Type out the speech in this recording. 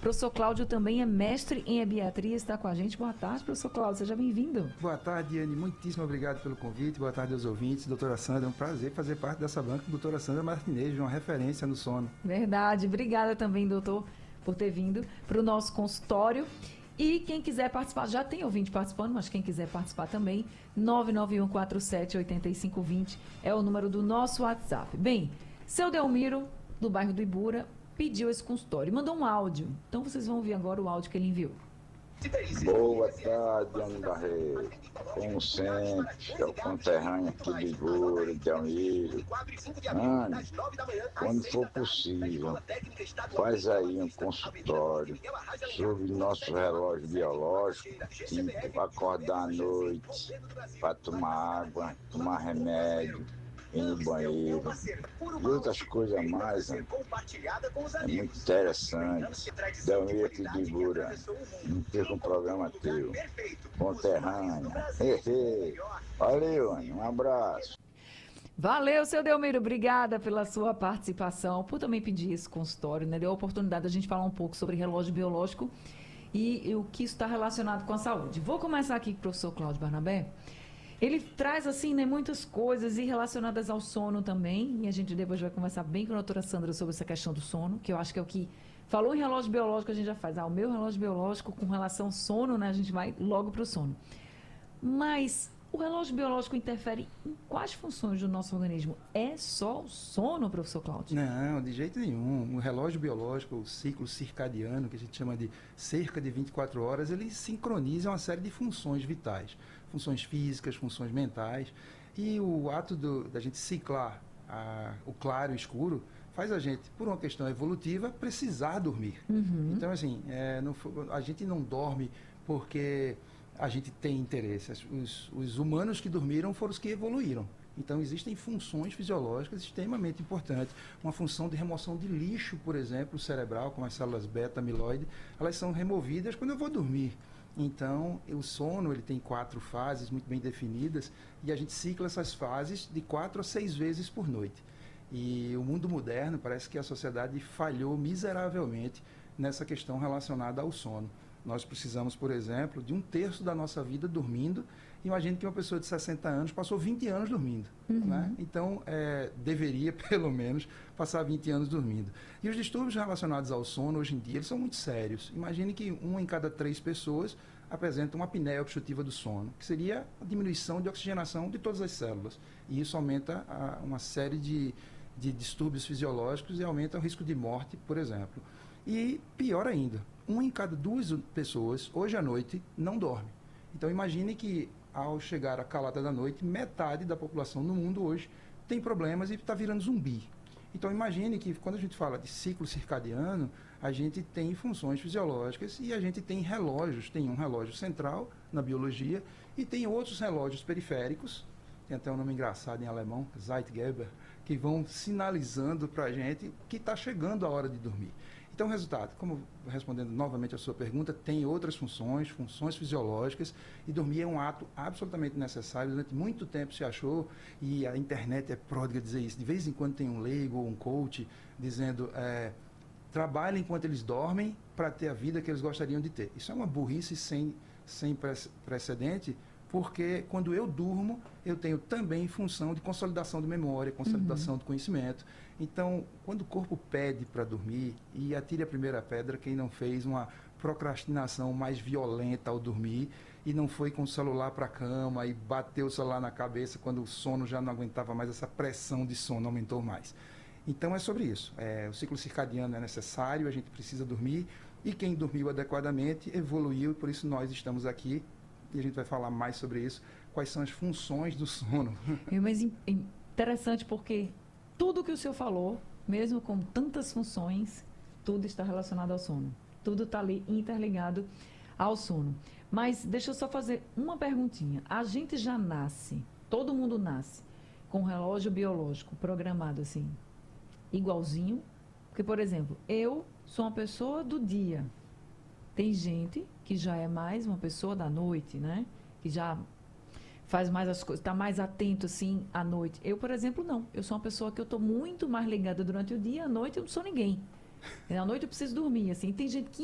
Professor Cláudio também é mestre em ebiatria, está com a gente. Boa tarde, professor Cláudio, seja bem-vindo. Boa tarde, Diane, muitíssimo obrigado pelo convite. Boa tarde aos ouvintes. Doutora Sandra, é um prazer fazer parte dessa banca. Doutora Sandra Martinez, uma referência no sono. Verdade, obrigada também, doutor, por ter vindo para o nosso consultório. E quem quiser participar, já tem ouvinte participando, mas quem quiser participar também, 991478520 é o número do nosso WhatsApp. Bem, seu Delmiro, do bairro do Ibura, pediu esse consultório, mandou um áudio. Então vocês vão ouvir agora o áudio que ele enviou. Boa tarde, Ana Barreto. Como sempre, é o conterrâneo aqui de Ibura, Delmiro. Ana, quando for possível, faz aí um consultório sobre nosso relógio biológico, tipo acordar à noite para tomar água, tomar remédio, ir no banheiro e outras coisas mais, né? É muito interessante. Delmiro aqui de Ibura, não perca um programa teu. Conterrâneo. Valeu, Ana. Um abraço. Valeu, seu Delmiro, obrigada pela sua participação, por também pedir esse consultório, né? Deu a oportunidade de a gente falar um pouco sobre relógio biológico e o que isso está relacionado com a saúde. Vou começar aqui com o professor Cláudio Barnabé. Ele traz, assim, né, muitas coisas e relacionadas ao sono também, e a gente depois vai conversar bem com a doutora Sandra sobre essa questão do sono, que eu acho que é o que... Falou em relógio biológico, a gente já faz. O meu relógio biológico com relação ao sono, né, a gente vai logo para o sono. Mas o relógio biológico interfere em quais funções do nosso organismo? É só o sono, professor Cláudio? Não, de jeito nenhum. O relógio biológico, o ciclo circadiano, que a gente chama de cerca de 24 horas, ele sincroniza uma série de funções vitais. Funções físicas, funções mentais. E o ato da gente ciclar o claro e o escuro faz a gente, por uma questão evolutiva, precisar dormir. Uhum. Então, assim, a gente não dorme porque a gente tem interesse. Os humanos que dormiram foram os que evoluíram. Então, existem funções fisiológicas extremamente importantes. Uma função de remoção de lixo, por exemplo, cerebral, como as células beta, amiloide, elas são removidas quando eu vou dormir. Então, o sono ele tem 4 fases muito bem definidas e a gente cicla essas fases de 4 a 6 vezes por noite. E o mundo moderno, parece que a sociedade falhou miseravelmente nessa questão relacionada ao sono. Nós precisamos, por exemplo, de 1/3 da nossa vida dormindo. Imagine que uma pessoa de 60 anos passou 20 anos dormindo. Uhum. Né? Então, deveria, pelo menos, passar 20 anos dormindo. E os distúrbios relacionados ao sono, hoje em dia, eles são muito sérios. Imagine que 1 em cada 3 pessoas apresenta uma apneia obstrutiva do sono, que seria a diminuição de oxigenação de todas as células. E isso aumenta uma série de distúrbios fisiológicos e aumenta o risco de morte, por exemplo. E, pior ainda, 1 em cada 2 pessoas, hoje à noite, não dorme. Então, imagine que, ao chegar à calada da noite, metade da população no mundo hoje tem problemas e está virando zumbi. Então, imagine que, quando a gente fala de ciclo circadiano, a gente tem funções fisiológicas e a gente tem relógios. Tem um relógio central na biologia e tem outros relógios periféricos, tem até um nome engraçado em alemão, Zeitgeber, que vão sinalizando para a gente que está chegando a hora de dormir. Então, resultado, como respondendo novamente a sua pergunta, tem outras funções fisiológicas, e dormir é um ato absolutamente necessário. Durante muito tempo se achou, e a internet é pródiga dizer isso, de vez em quando tem um leigo ou um coach dizendo, trabalhem enquanto eles dormem para ter a vida que eles gostariam de ter. Isso é uma burrice sem precedente, porque quando eu durmo, eu tenho também função de consolidação de memória, consolidação de conhecimento. Então, quando o corpo pede para dormir, e atire a primeira pedra quem não fez uma procrastinação mais violenta ao dormir, e não foi com o celular para a cama e bateu o celular na cabeça quando o sono já não aguentava mais, essa pressão de sono aumentou mais. Então, é sobre isso. O ciclo circadiano é necessário, a gente precisa dormir, e quem dormiu adequadamente evoluiu, e por isso nós estamos aqui. E a gente vai falar mais sobre isso, quais são as funções do sono. Mas interessante porque tudo que o senhor falou, mesmo com tantas funções, tudo está relacionado ao sono. Tudo está ali interligado ao sono. Mas deixa eu só fazer uma perguntinha. A gente já nasce, todo mundo nasce, com um relógio biológico programado assim, igualzinho? Porque, por exemplo, eu sou uma pessoa do dia. Tem gente que já é mais uma pessoa da noite, né? Que já faz mais as coisas, está mais atento, assim, à noite. Eu, por exemplo, não. Eu sou uma pessoa que eu estou muito mais ligada durante o dia, à noite eu não sou ninguém. À noite eu preciso dormir, assim. Tem gente que